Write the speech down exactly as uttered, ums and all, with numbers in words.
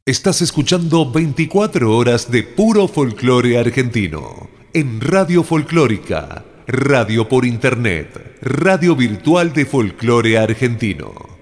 Estás escuchando veinticuatro horas de puro folclore argentino en Radio Folclórica, radio por internet, radio virtual de folclore argentino.